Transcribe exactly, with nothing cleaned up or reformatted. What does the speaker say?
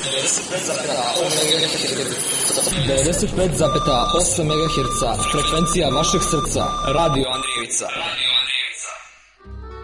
devedeset pet zarez osam megaherca, frekvencija vašeg srca, Radio Andrijevica.